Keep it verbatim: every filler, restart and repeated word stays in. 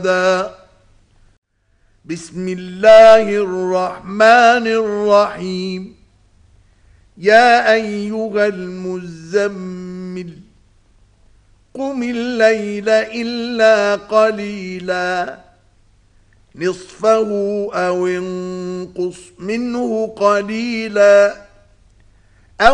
بسم الله الرحمن الرحيم يا أيها المزمل قم الليل إلا قليلا نصفه أو انقص منه قليلا